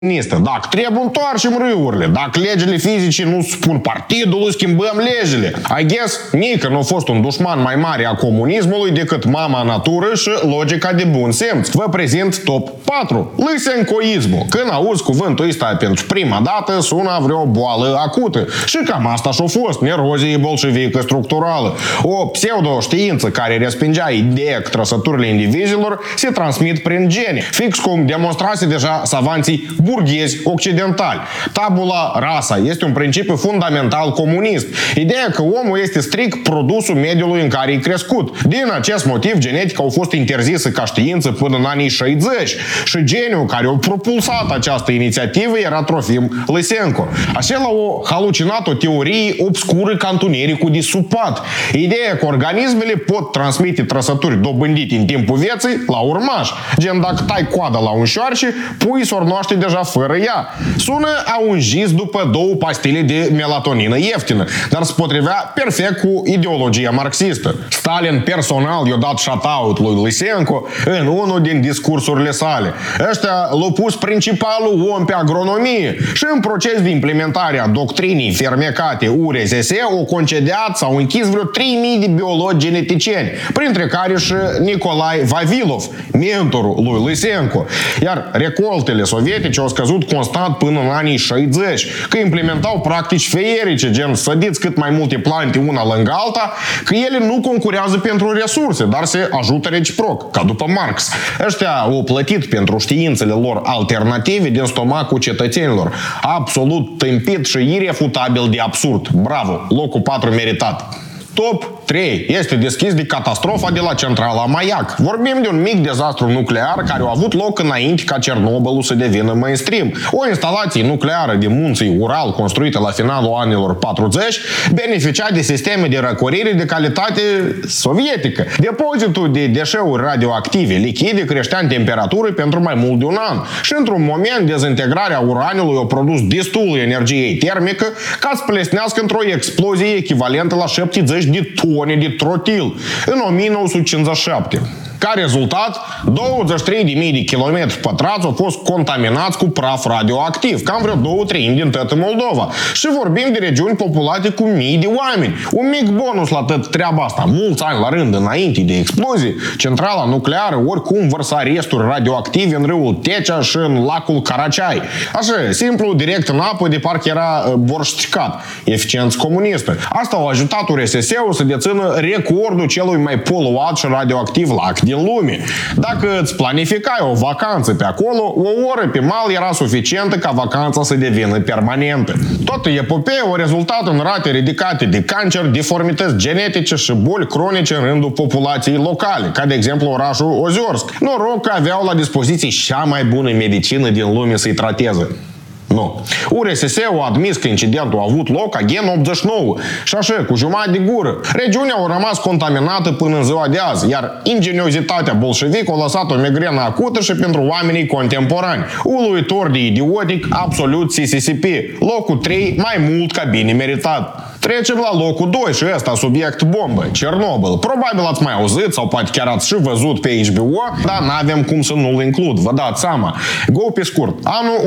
Dacă trebuie, întoarcem râurile. Dacă legile fizice nu spun partidului, schimbăm legile. I guess, nică nu a fost un dușman mai mare a comunismului decât mama natură și logica de bun simț. Vă prezint top 4. Lysenkoismul. Când auzi cuvântul ăsta pentru prima dată, sună vreo boală acută. Și cam asta și-a fost. Nerozie bolșevică structurală. O pseudo-știință care respingea ideea că trăsăturile indivizilor se transmit prin gene. Fix cum demonstrase deja savanții burghezi occidentali. Tabula rasa este un principiu fundamental comunist. Ideea că omul este strict produsul mediului în care e crescut. Din acest motiv, genetica a fost interzisă ca știință până în anii 60 și geniul care a propulsat această inițiativă era Trofim Lysenko. Acela a halucinat o teorie obscură ca întunericul de supat. Ideea că organismele pot transmite trăsături dobândite în timpul vieții la urmaș. Gen, dacă tai coada la un șoarce, pui s-or noaște deja fără ea. Sună a un jis după 2 pastile de melatonină ieftină, dar se potrivea perfect cu ideologia marxistă. Stalin personal i-a dat shout-out lui Lysenko în unul din discursurile sale. Ăștia l-au pus principalul om pe agronomie și în proces de implementare a doctrinii fermecate URSS o concediat sau închis vreo 3000 de biologi geneticieni, printre care și Nikolai Vavilov, mentorul lui Lysenko. Iar recoltele sovietice au scăzut constant până în anii 60, că implementau practici feierice, gen sădiți cât mai multe plante una lângă alta, că ele nu concurează pentru resurse, dar se ajută reciproc, ca după Marx. Ăștia au plătit pentru științele lor alternative din stomacul cetățenilor. Absolut tâmpit și irefutabil de absurd. Bravo! Locul 4 meritat. Top 3 este deschis de catastrofa de la centrala Maiac. Vorbim de un mic dezastru nuclear care a avut loc înainte ca Cernobâlul să devină mainstream. O instalație nucleară de munții Ural construită la finalul anilor 40 beneficia de sisteme de răcorire de calitate sovietică. Depozitul de deșeuri radioactive lichide creștea în temperatură pentru mai mult de un an și într-un moment dezintegrarea uraniului a produs destul energie termică ca să plesnească într-o explozie echivalentă la 70 de tone de trotil în 1957. Ca rezultat, 23.000 de kilometri pătrați au fost contaminați cu praf radioactiv, cam vreo 2/3 din toată Moldova. Și vorbim de regiuni populate cu mii de oameni. Un mic bonus la tot treaba asta. Mulți ani la rând înainte de explozie, centrala nucleară oricum vărsa resturi radioactive în râul Tecea și în lacul Caraceai. Așa, simplu, direct în apă, de parcă era borșticat. Eficiență comunistă. Asta a ajutat URSS-ul să dețină recordul celui mai poluat și radioactiv lac din lume. Dacă îți planificai o vacanță pe acolo, o oră pe mal era suficientă ca vacanța să devină permanentă. Toată epopeea a rezultat în rate ridicate de cancer, deformități genetice și boli cronice în rândul populației locale, ca de exemplu orașul Oziorsk. Noroc că aveau la dispoziție cea mai bună medicină din lume să-i trateze. Nu. URSS-ul a admis că incidentul a avut loc agen 89 și așa, cu jumătate de gură. Regiunea a rămas contaminată până în ziua de azi, iar ingeniozitatea bolșevică a lăsat o migrenă acută și pentru oamenii contemporani. Uluitor de idiotic, absolut CCCP. Locul 3 mai mult ca bine meritat. Trecem la locul 2 și ăsta subiect bombă, Cernobâl. Probabil ați mai auzit sau poate chiar ați și văzut pe HBO, dar n-avem cum să nu-l includ, vă dați seama. Go pe scurt, anul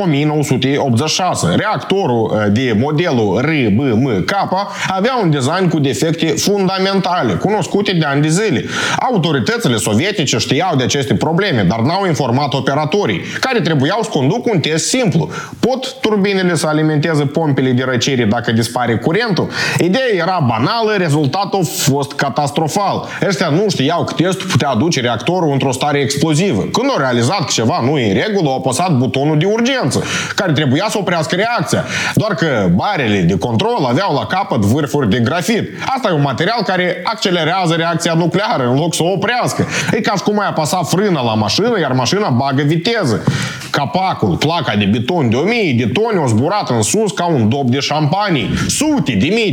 1986, reactorul de modelul RBMK avea un design cu defecte fundamentale, cunoscute de ani de zile. Autoritățile sovietice știau de aceste probleme, dar n-au informat operatorii, care trebuiau să conducă un test simplu. Pot turbinele să alimenteze pompele de răcire dacă dispare curentul? Ideea era banală, rezultatul a fost catastrofal. Ăștia nu știau că testul putea aduce reactorul într-o stare explozivă. Când au realizat că ceva nu e în regulă, au apăsat butonul de urgență, care trebuia să oprească reacția. Doar că barele de control aveau la capăt vârfuri de grafit. Asta e un material care accelerează reacția nucleară în loc să o oprească. E ca și cum ai apăsa frâna la mașină, iar mașina bagă viteză. Capacul, placa de beton de 1000 de tone, au zburat în sus ca un dop de șampanie. Sute de mii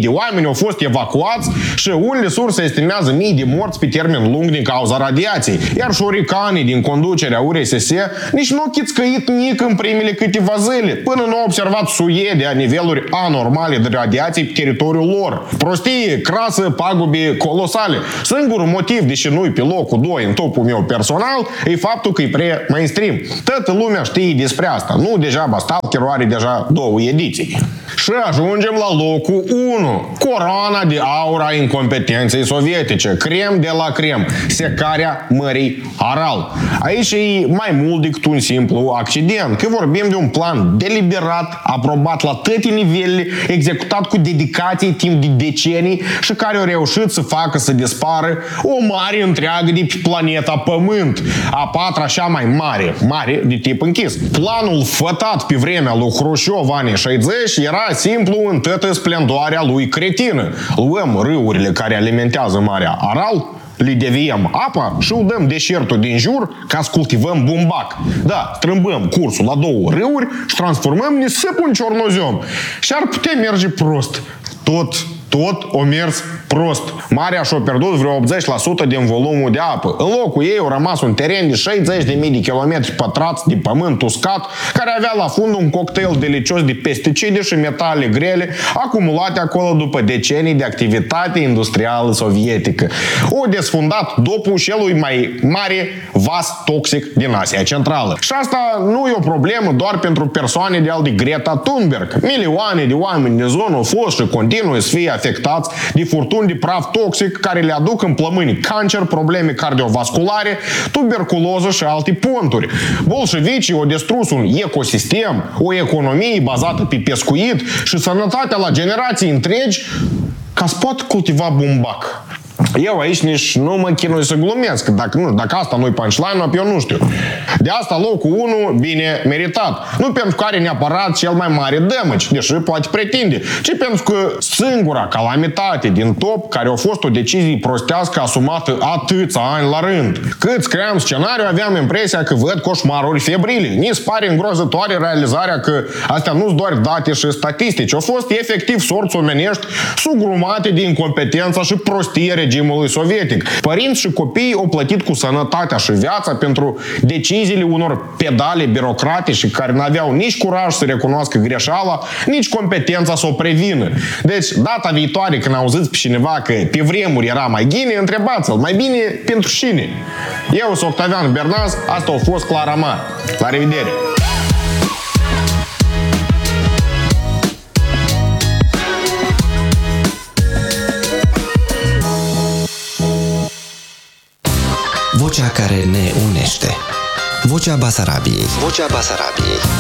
de oameni au fost evacuați și unele surse estimează mii de morți pe termen lung din cauza radiației. Iar șoricanii din conducerea URSS nici nu au chițcăit nic în primele câteva zile, până nu au observat suiede a niveluri anormale de radiații pe teritoriul lor. Prostie, crasă, pagube colosale. Singurul motiv, deși nu-i pe locul 2 în topul meu personal, e faptul că e prea mainstream. Toată lumea știe despre asta. Nu degeaba Stalker are deja 2 ediții. Și ajungem la locul 1. Coroana de aur a incompetenței sovietice. Crem de la crem. Secarea Mării Aral. Aici e mai mult decât un simplu accident. Că vorbim de un plan deliberat, aprobat la toate nivelele, executat cu dedicație timp de decenii și care au reușit să facă să dispară o mare întreagă de pe planeta Pământ. A 4-a cea mai mare de tip închis. Planul fătat pe vremea lui Hrușciov anii 60 era simplu în toată splendoarea lui cretină. Luăm râurile care alimentează Marea Aral, le deviem apa și udăm deșertul din jur ca să cultivăm bumbac. Da, strâmbăm cursul la 2 râuri și transformăm nisipul în ciornozem. Și ar putea merge prost. Tot o mers prost. Marea și-a pierdut vreo 80% din volumul de apă. În locul ei a rămas un teren de 60.000 de kilometri pătrați de pământ uscat, care avea la fund un cocktail delicios de pesticide și metale grele acumulate acolo după decenii de activitate industrială sovietică. O desfundat dopul celui mai mare vas toxic din Asia Centrală. Și asta nu e o problemă doar pentru persoane de al de Greta Thunberg. Milioane de oameni din zonă au fost și continuă să fie afectați de furtuni de praf toxic care le aduc în plămâni cancer, probleme cardiovasculare, tuberculoză și alte ponturi. Bolșevicii au distrus un ecosistem, o economie bazată pe pescuit și sănătatea la generații întregi ca să poată cultiva bumbac. Eu aici nici nu mă chinui să glumesc. Dacă asta nu-i punchline, eu nu știu. De asta locul 1, bine meritat. Nu pentru că are neapărat cel mai mare damage, deși poate pretinde, ci pentru că singura calamitate din top care a fost o decizie prostească asumată atâția ani la rând. Cât scriam scenariu, aveam impresia că văd coșmaruri febrile. Ni se pare îngrozătoare realizarea că astea nu-s doar date și statistici. Au fost efectiv sorți omenești sugrumate de incompetența și prostie regimului sovietic. Părinți și copii au plătit cu sănătatea și viața pentru deciziile unor pedale birocratice care n-aveau nici curaj să recunoască greșeala, nici competența să o prevină. Deci, data viitoare când auziți pe cineva că pe vremuri era mai bine, întrebați-l, mai bine pentru cine? Eu sunt Octavian Bernaz, asta a fost Clara Mar. La revedere! Vocea care ne unește. Vocea Basarabiei. Vocea Basarabiei.